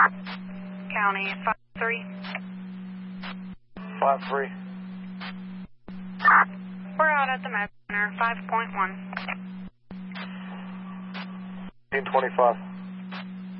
County 53. 53. We're out at the med center, 5.1. 25.